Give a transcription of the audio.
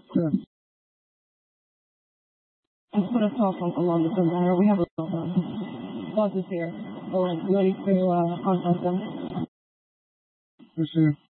Sure. And put us off along the front ladder. We have a buses here. Oh, ready to contact them. For sure.